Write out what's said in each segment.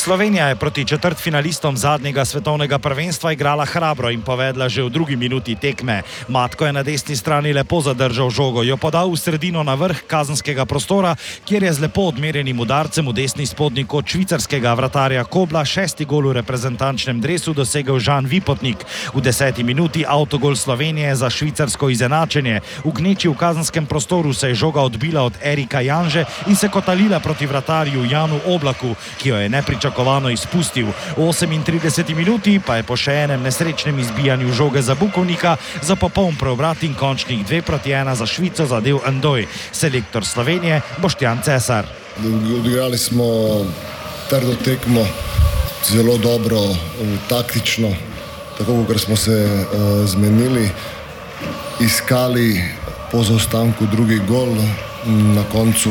Slovenija je proti četrtfinalistom zadnjega svetovnega prvenstva igrala hrabro in povedla že v drugi minuti tekme. Matko je na desni strani lepo zadržal žogo, jo podal v sredino na vrh kazenskega prostora, kjer je z lepo odmerjenim udarcem v desni spodnji kot švicarskega vratarja Kobla 6. gol v reprezentančnem dresu dosegel Žan Vipotnik. V 10. minuti avtogol Slovenije za švicarsko izenačenje. V gneči v kazenskem prostoru se je žoga odbila od Erika Janže in se kotalila proti vratarju Janu Oblaku, ki jo je nepričakovano izpustil. V 38. minuti pa je po še enem nesrečnem izbijanju žoge za Bukovnika za popoln preobrat in končnih 2-1 za Švico zadel Ndoj. Selektor Slovenije Boštjan Cesar. Odigrali smo trdo tekmo, zelo dobro, taktično, tako kot smo se zmenili, iskali po zaostanku drugi gol, na koncu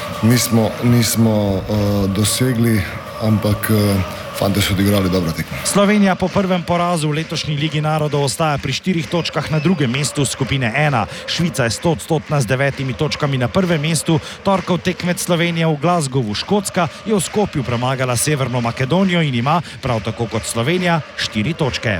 nismo dosegli, ampak fante so odigrali dobro tekmo. Slovenija po prvem porazu v letošnji Ligi narodov ostaja pri 4 točkah na drugem mestu skupine 1. Švica je 100-odstotna z 9 točkami na prvem mestu. Torkov tekmec Slovenije v Glasgowu, Škotska, je v Skopju premagala Severno Makedonijo in ima, prav tako kot Slovenija, 4 točke.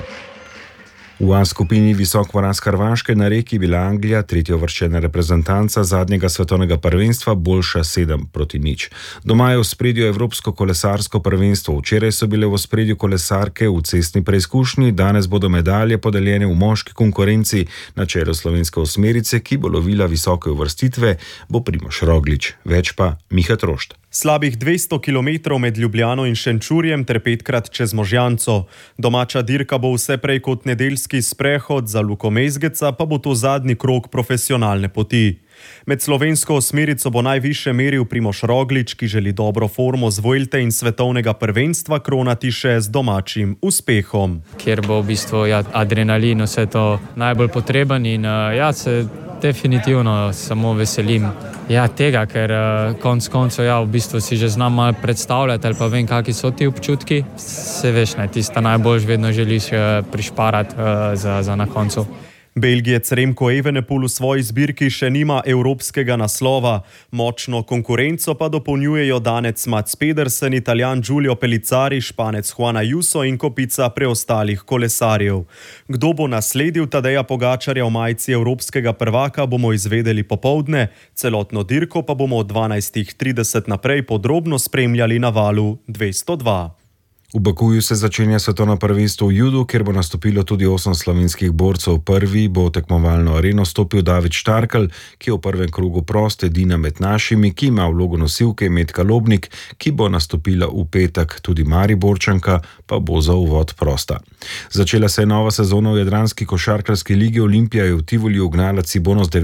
V A skupini visoko raz Hrvaške na Reki bila Anglija, tretjeuvrščena reprezentanca zadnjega svetovnega prvenstva, boljša 7-0. Doma je v ospredju evropsko kolesarsko prvenstvo. Včeraj so bile v ospredju kolesarke v cestni preizkušnji, danes bodo medalje podeljene v moški konkurenci. Na čelu slovenske osmerice, ki bo lovila visoke uvrstitve, bo Primož Roglič. Več pa Miha Trošt. Slabih 200 km med Ljubljano in Šenčurjem ter 5-krat čez Možjanco. Domača dirka bo vse prej kot nedeljski sprehod, za Luko Mezgeca pa bo to zadnji krog profesionalne poti. Med slovensko osmerico bo najvišje meril Primož Roglič, ki želi dobro formo z Vuelte in svetovnega prvenstva kronati še z domačim uspehom. Kjer bo v bistvu adrenalin, vse to najbolj potreben in se definitivno samo veselim tega, ker konec koncev v bistvu si že znam malo predstavljati ali pa vem, kakšni so ti občutki. Se veš, tista najboljš vedno želiš prišparati za na koncu. Belgijec Remko Evenepoel v svoji zbirki še nima evropskega naslova. Močno konkurenco pa dopolnjujejo danec Mats Pedersen, Italijan Giulio Pellizzari, Španec Juan Ayuso in kopica preostalih kolesarjev. Kdo bo nasledil Tadeja Pogačarja v majici evropskega prvaka, bomo izvedeli popoldne. Celotno dirko pa bomo od 12:30 naprej podrobno spremljali na valu 202. V Bakuju se začenja svetovno prvenstvo v judu, kjer bo nastopilo tudi 8 slovenskih borcev. Prvi bo v tekmovalno areno stopil David Štarkel, ki je v prvem krogu prost, edina med našimi, ki ima vlogo nosilke Metka Lobnik, ki bo nastopila v petek. Tudi Mariborčanka pa bo za uvod prosta. Začela se je nova sezona v jadranski košarkarski ligi. Olimpija je v Tivoliju ugnala Cibono z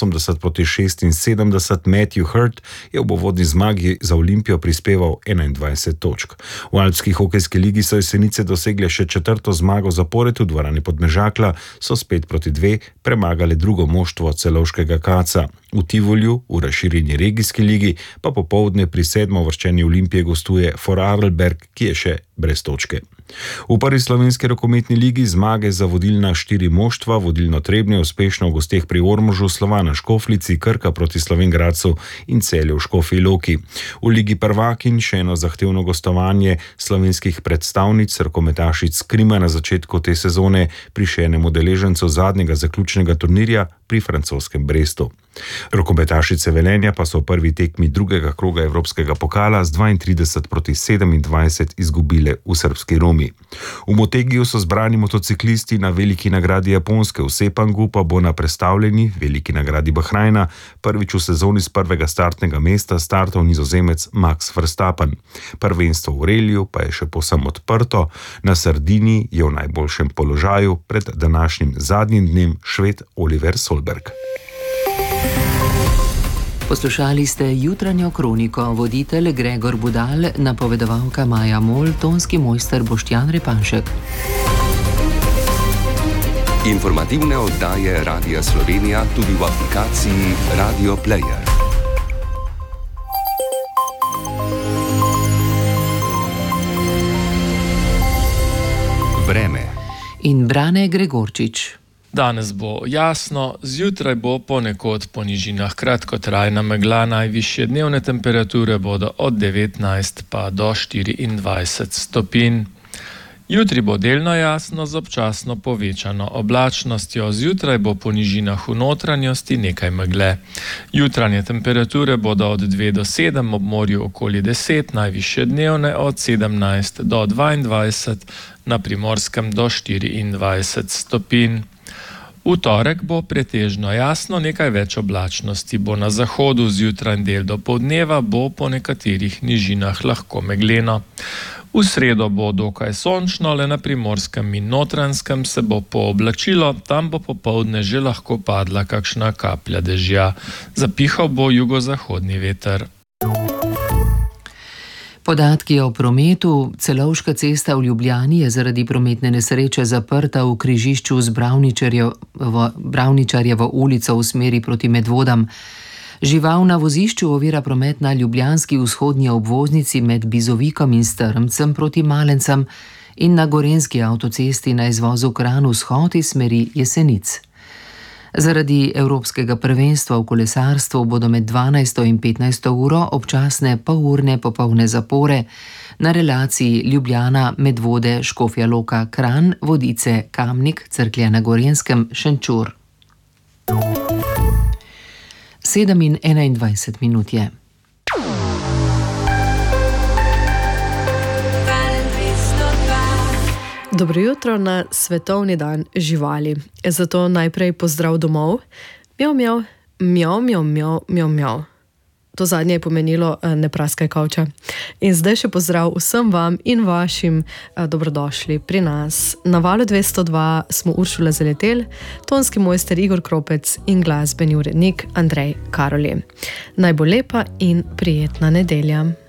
89-76. Matthew Hurt je ob uvodni zmagi za Olimpijo prispeval 21 točk. V alpskih hokejski ligi so Jesenice dosegle še 4. zmago zapored. V dvorani Podmežakla so spet proti 2 premagale drugo moštvo celovškega Kaca. V Tivolju, v razširjeni regijski ligi, pa popoldne pri 7. uvrščeni Olimpije gostuje Vorarlberg, ki je še brez točke. V prvi slovenski rokometni ligi zmage za vodilna 4 moštva, vodilno Trebnje uspešno v gosteh pri Ormožu, Slovana Škoflici, Krka proti Slovenj Gradcu in Celje v Škofji Loki. V ligi prvakinj še eno zahtevno gostovanje slovenskih predstavnic, rokometašic Krima na začetku te sezone pri še enem udeležencu zadnjega zaključnega turnirja pri francoskem Brestu. Rokometašice Velenja pa so v prvi tekmi drugega kroga evropskega pokala z 32-27 izgubile v srbski Romi. V Motegiju so zbrani motociklisti na veliki nagradi Japonske, v Sepangu pa bo na predstavljeni veliki nagradi Bahrajna prvič v sezoni z prvega startnega mesta startal Nizozemec Max Verstappen. Prvenstvo v reliju pa je še povsem odprto. Na Sardini je v najboljšem položaju pred današnjim zadnjim dnem Šved Oliver Solberg. Poslušali ste jutranjo kroniko, voditelj Gregor Budal, napovedovalka Maja Mol, tonski mojster Boštjan Repanšek. Informativne oddaje Radia Slovenija tudi v aplikaciji Radio Player. Vreme. In Brane Gregorčič. Danes bo jasno, zjutraj bo ponekod po nižinah kratkotrajna megla, najvišje dnevne temperature bodo od 19 pa do 24 stopinj. Jutri bo delno jasno z občasno povečano oblačnostjo, zjutraj bo po nižinah v notranjosti nekaj megle. Jutranje temperature bodo od 2 do 7, ob morju okoli 10, najvišje dnevne od 17 do 22, na Primorskem do 24 stopinj. V torek bo pretežno jasno, nekaj več oblačnosti bo na zahodu, zjutraj del do poldneva bo po nekaterih nižinah lahko megleno. V sredo bo dokaj sončno, le na Primorskem in Notranjskem se bo pooblačilo, tam bo popoldne že lahko padla kakšna kaplja dežja. Zapihal bo jugozahodni veter. Podatki o prometu. Celovška cesta v Ljubljani je zaradi prometne nesreče zaprta v križišču z Bravničarjevo ulico v smeri proti Medvodam. Žival na vozišču ovira promet na ljubljanski vzhodnji obvoznici med Bizovikom in Strmcem proti Malencem in na gorenjski avtocesti na izvozu Kranj vzhod iz smeri Jesenic. Zaradi evropskega prvenstva v kolesarstvu bodo med 12. in 15. uro občasne polurne popolne zapore na relaciji Ljubljana, Medvode, Škofja Loka, Kranj, Vodice, Kamnik, Cerklje na Gorenjskem, Šenčur. 7:21 je. Dobro jutro na svetovni dan živali. Zato najprej pozdrav domov. Mjav, mjav, mjav, mjav, mjav, mjav, mjav. To zadnje je pomenilo ne praskaj kavča. In zdaj še pozdrav vsem vam in vašim dobrodošli pri nas. Na Valu 202 smo Uršula Zaletel, tonski mojster Igor Kropec in glasbeni urednik Andrej Karoli. Naj bo lepa in prijetna nedelja.